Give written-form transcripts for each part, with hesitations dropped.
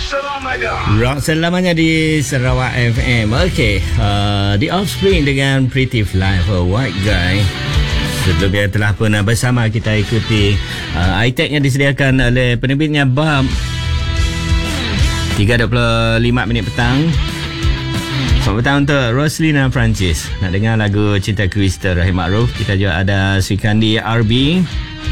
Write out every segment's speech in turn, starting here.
Rock selamanya di Sarawak FM. Okey, The Offspring dengan Pretty Fly for White Guy. Sebelumnya telah pun bersama kita ikuti high-tech yang disediakan oleh penerbitnya BAM. 3.25 minit petang. Selamat petang untuk Roslina Francis. Nak dengar lagu Cinta Krista Rahim Ma'ruf. Kita juga ada Sri Kandi RB.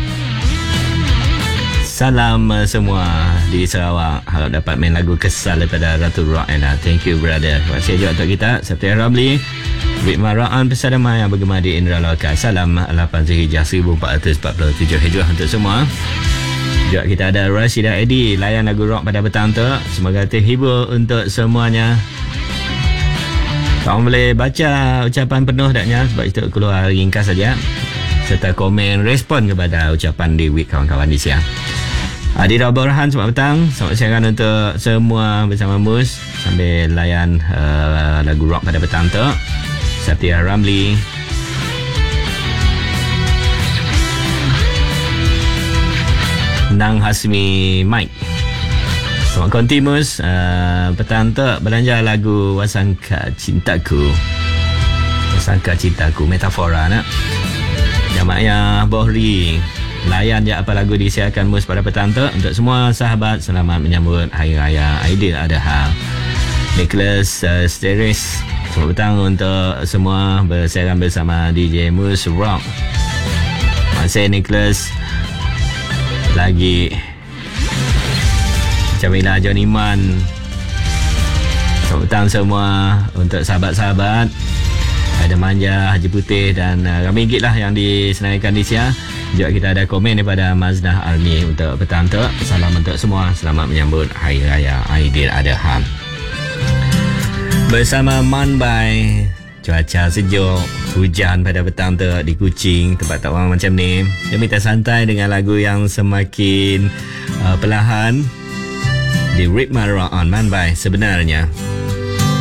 Salam semua di Sarawak. Harap dapat main lagu kesal daripada Ratu Rock. Thank you brother. Terima kasih juga untuk kita Sabtu Ramli, Rikmah Ra'an Pesadama yang bergema di Indra Lokal. Salam 8 Zulhijjah 1447 Hijrah untuk semua. Juga kita ada Rashidah Edi layan lagu rock pada petang tu. Semoga terhibur untuk semuanya. Kamu boleh baca ucapan penuh taknya, sebab itu keluar ringkas saja, serta komen respon kepada ucapan di week kawan-kawan di siang. Adil Abrahan, selamat petang. Selamat siang untuk semua bersama Mus sambil layan lagu rock pada petang tu. Satya Ramli, Nang Hasmi Mike. Selamat konti Mus. Petang tu belanja lagu Wasangka Cintaku. Wasangka Cintaku, metafora nak. Jamaknya Bohri. Layan je apa lagu disiarkan Mus pada petang tu. Untuk semua sahabat, selamat menyambut Hari Raya Aidiladha. Nicholas Steris, selamat petang untuk semua bersiaran bersama DJ Mus Rock. Terima kasih Nicholas. Lagi Jamila John Iman, selamat petang semua untuk sahabat-sahabat. Ada Manja, Haji Putih dan ramai gig lah yang disenaraikan di siang. Juga kita ada komen daripada Maznah Arni untuk petang tu. Salam untuk semua, selamat menyambut Hari Raya Aidiladha. Bersama Manbai, cuaca sejuk, hujan pada petang tu di Kuching, tempat tak orang macam ni. Dia minta santai dengan lagu yang semakin perlahan di Rikmah Ra'an Manbai sebenarnya.